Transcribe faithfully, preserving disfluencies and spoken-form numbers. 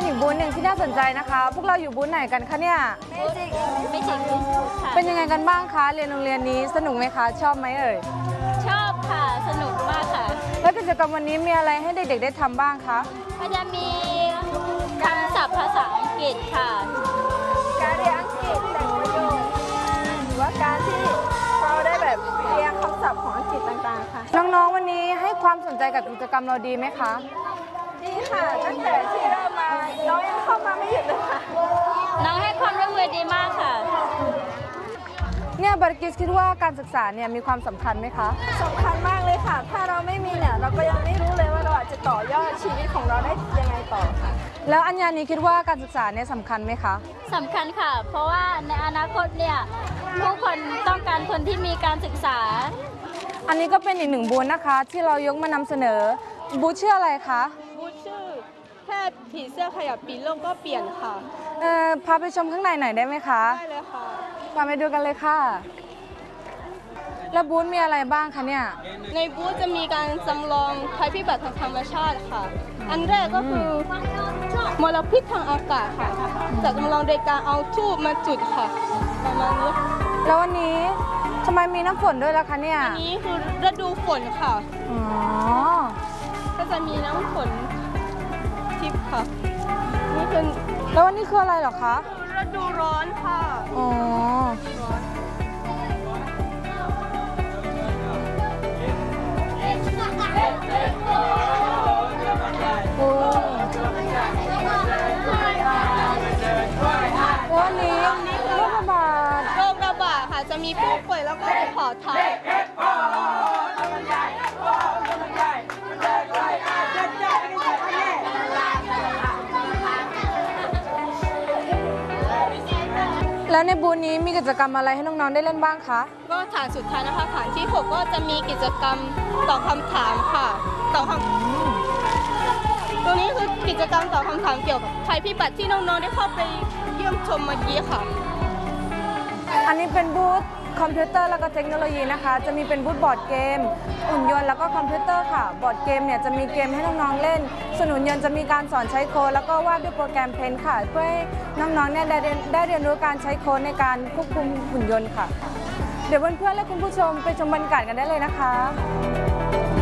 อีกบูธหนึ่งที่น่าสนใจนะคะพวกเราอยู่บูธไหนกันคะเนี่ยเมจิกเมจิกค่ะเป็นยังไงกันบ้างคะเรียนโรงเรียนนี้สนุกไหมคะชอบไหมเอ่ยชอบค่ะสนุกมากค่ะแล้วกิจกรรมวันนี้มีอะไรให้เด็กๆได้ทำบ้างคะก็จะมีคำศัพท์ภาษาอังกฤษค่ะการเรียนอังกฤษแต่งประโยคหรือว่าการที่เราได้แบบเรียนคำศัพท์ของอังกฤษต่างๆค่ะน้องๆวันนี้ให้ความสนใจกับกิจกรรมเราดีไหมคะดีค่ะตั้งแต่ที่เริ่มมาน้องยังเข้ามาไม่หยุดเลยค่ะน้องให้ความร่วมมือดีมากค่ะเนี่ยบาร์กิสคิดว่าการศึกษาเนี่ยมีความสำคัญไหมคะสำคัญมากเลยค่ะถ้าเราไม่มีเนี่ยเราก็ยังไม่รู้เลยว่าเราอาจจะต่อยอดชีวิตของเราได้ยังไงต่อค่ะแล้วอัญญานี้คิดว่าการศึกษาเนี่ยสำคัญไหมคะสำคัญค่ะเพราะว่าในอนาคตเนี่ยผู้คนต้องการคนที่มีการศึกษาอันนี้ก็เป็นอีกหนึ่งบูธนะคะที่เรายกมานำเสนอบูธชื่ออะไรคะบูธชื่อแค่ผีเสื้อขยับปีโลกก็เปลี่ยนค่ะเอ่อพาไปชมข้างในหน่อยได้ไหมคะได้เลยค่ะพาไปดูกันเลยค่ะแล้วบูธมีอะไรบ้างคะเนี่ยในบูธจะมีการจำลองภัยพิบัติทางธรรมชาติค่ะอันแรกก็คือมลพิษทางอากาศค่ะจะจำลองโดยการเอาทูบมาจุดค่ะประมาณนี้แล้ววันนี้ทำไมมีน้ำฝนด้วยล่ะคะเนี่ยอันนี้คือฤดูฝนค่ะอ๋อก็จะมีน้ำฝนทิพย์ค่ะนี่คือแล้ววันนี้คืออะไรเหรอคะฤดูร้อนค่ะอ๋อโอ้วันนี้โรคระบาดโรคระบาดค่ะจะมีผู้ป่วยแล้วก็ขอทานแล้วในบูธนี้มีกิจกรรมอะไรให้น้องๆได้เล่นบ้างคะก็ฐานสุดท้ายนะคะฐานที่หกก็จะมีกิจกรรมตอบคำถามค่ะตอบคำตรงนี้คือกิจกรรมตอบคำถามเกี่ยวกับภัยพิบัติที่น้องๆได้เข้าไปเยี่ยมชมเมื่อกี้ค่ะอันนี้เป็นบูธคอมพิวเตอร์แล้วก็เทคโนโลยีนะคะจะมีเป็นบูธบอร์ดเกมหุ่นยนต์แล้วก็คอมพิวเตอร์ค่ะบอร์ดเกมเนี่ยจะมีเกมให้น้องๆเล่นส่วนหุ่นยนต์จะมีการสอนใช้โค้ดแล้วก็วาดด้วยโปรแกรมเพนท์ค่ะเพื่อให้น้องๆเนี่ยได้ได้เรียนรู้การใช้โค้ดในการควบคุมหุ่นยนต์ค่ะเดี๋ยวเพื่อนๆและคุณผู้ชมไปชมบรรยากาศกันได้เลยนะคะ